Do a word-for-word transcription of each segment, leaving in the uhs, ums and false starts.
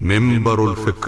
منبر الفكر.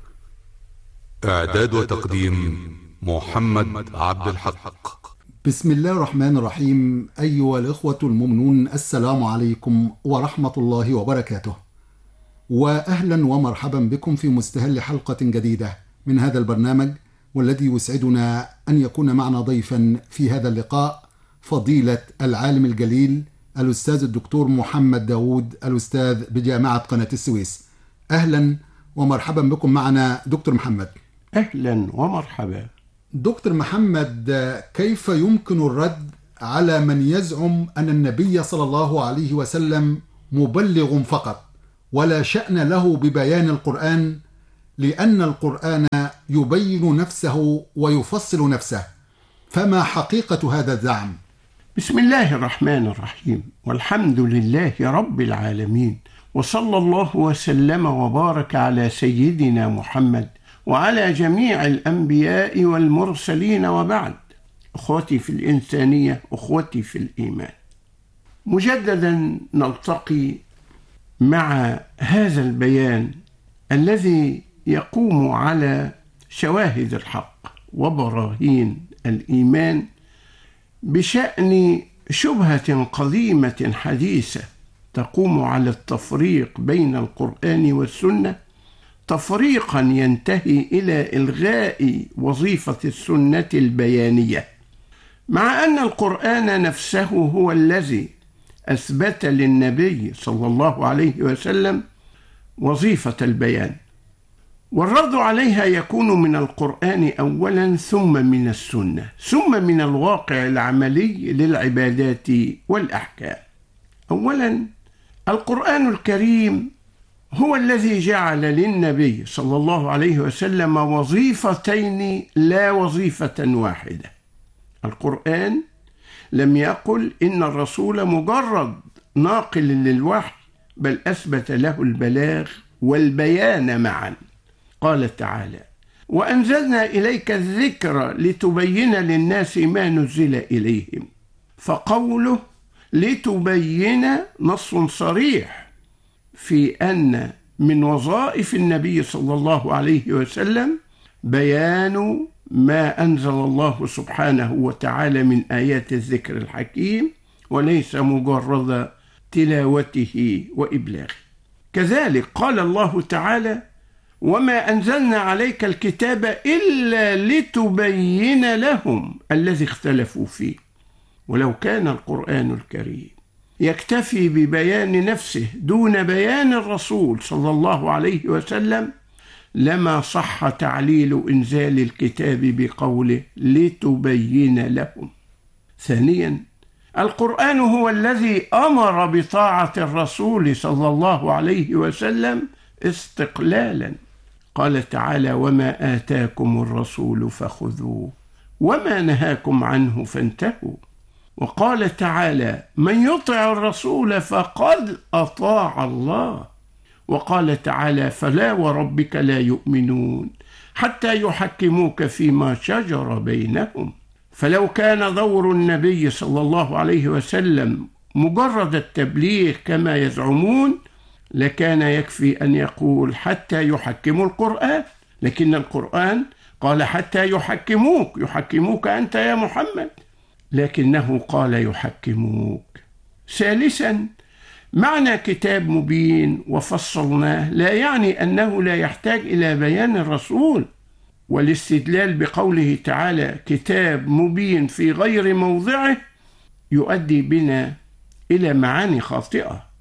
إعداد وتقديم محمد عبد الحق. بسم الله الرحمن الرحيم. أيها الإخوة المؤمنون، السلام عليكم ورحمة الله وبركاته، وأهلا ومرحبا بكم في مستهل حلقة جديدة من هذا البرنامج، والذي يسعدنا أن يكون معنا ضيفا في هذا اللقاء فضيلة العالم الجليل الأستاذ الدكتور محمد داود، الأستاذ بجامعة قناة السويس. أهلا ومرحبا بكم معنا دكتور محمد. أهلا ومرحبا دكتور محمد، كيف يمكن الرد على من يزعم أن النبي صلى الله عليه وسلم مبلغ فقط ولا شأن له ببيان القرآن، لأن القرآن يبين نفسه ويفصل نفسه؟ فما حقيقة هذا الزعم؟ بسم الله الرحمن الرحيم، والحمد لله رب العالمين، وصلى الله وسلم وبارك على سيدنا محمد وعلى جميع الأنبياء والمرسلين، وبعد. أخوتي في الإنسانية، أخوتي في الإيمان، مجددا نلتقي مع هذا البيان الذي يقوم على شواهد الحق وبراهين الإيمان بشأن شبهة قديمة حديثة تقوم على التفريق بين القرآن والسنة، تفريقا ينتهي إلى إلغاء وظيفة السنة البيانية، مع أن القرآن نفسه هو الذي أثبت للنبي صلى الله عليه وسلم وظيفة البيان، والرد عليها يكون من القرآن أولا، ثم من السنة، ثم من الواقع العملي للعبادات والأحكام. أولا، القرآن الكريم هو الذي جعل للنبي صلى الله عليه وسلم وظيفتين لا وظيفة واحدة. القرآن لم يقل إن الرسول مجرد ناقل للوحي، بل أثبت له البلاغ والبيان معا. قال تعالى: وأنزلنا إليك الذكر لتبين للناس ما نزل إليهم. فقوله لتبين نص صريح في أن من وظائف النبي صلى الله عليه وسلم بيان ما أنزل الله سبحانه وتعالى من آيات الذكر الحكيم، وليس مجرد تلاوته وإبلاغه. كذلك قال الله تعالى: وما أنزلنا عليك الكتاب إلا لتبين لهم الذي اختلفوا فيه. ولو كان القرآن الكريم يكتفي ببيان نفسه دون بيان الرسول صلى الله عليه وسلم، لما صح تعليل إنزال الكتاب بقوله لتبين لهم. ثانيا، القرآن هو الذي أمر بطاعة الرسول صلى الله عليه وسلم استقلالا. قال تعالى: وما آتاكم الرسول فخذوه وما نهاكم عنه فانتهوا. وقال تعالى: من يطع الرسول فقد أطاع الله. وقال تعالى: فلا وربك لا يؤمنون حتى يحكموك فيما شجر بينهم. فلو كان دور النبي صلى الله عليه وسلم مجرد التبليغ كما يزعمون، لكان يكفي أن يقول حتى يحكموا القرآن، لكن القرآن قال حتى يحكموك، يحكموك أنت يا محمد، لكنه قال يحكموك. ثالثا، معنى كتاب مبين وفصلناه لا يعني أنه لا يحتاج إلى بيان الرسول، والاستدلال بقوله تعالى كتاب مبين في غير موضعه يؤدي بنا إلى معاني خاطئة.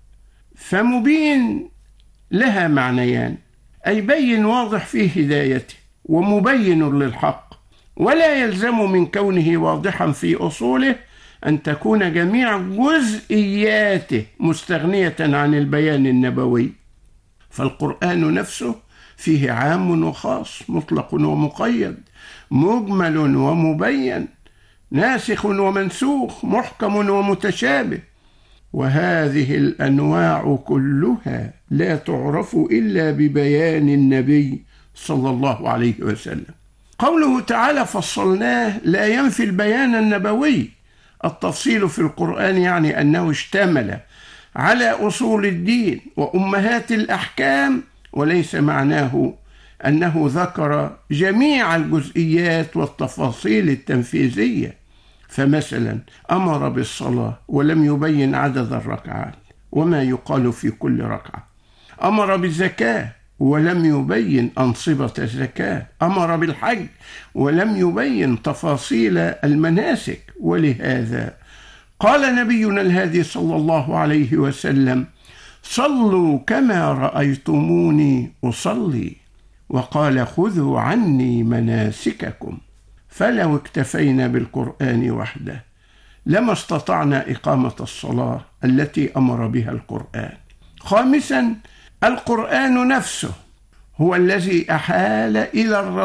فمبين لها معنيان، أي بين واضح في هدايته ومبين للحق، ولا يلزم من كونه واضحا في أصوله أن تكون جميع جزئياته مستغنية عن البيان النبوي. فالقرآن نفسه فيه عام وخاص، مطلق ومقيد، مجمل ومبين، ناسخ ومنسوخ، محكم ومتشابه، وهذه الأنواع كلها لا تعرف إلا ببيان النبي صلى الله عليه وسلم. قوله تعالى فصلناه لا ينفي البيان النبوي. التفصيل في القرآن يعني أنه اشتمل على أصول الدين وأمهات الأحكام وليس معناه أنه ذكر جميع الجزئيات والتفاصيل التنفيذية، فمثلا أمر بالصلاة ولم يبين عدد الركعات وما يقال في كل ركعة، أمر بالزكاة ولم يبين أنصبة الزكاة، أمر بالحج ولم يبين تفاصيل المناسك. ولهذا قال نبينا الهادي صلى الله عليه وسلم: صلوا كما رأيتموني أصلي، وقال: خذوا عني مناسككم. فلو اكتفينا بالقرآن وحده لما استطعنا إقامة الصلاة التي أمر بها القرآن. خامسا، القرآن نفسه هو الذي أحال إلى الرسول